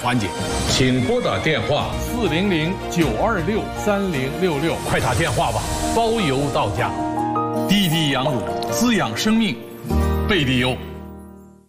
环节， 请拨打电话 400-926-3066， 快打电话吧，包邮到家。 滴滴羊乳滋养生命，贝蒂优。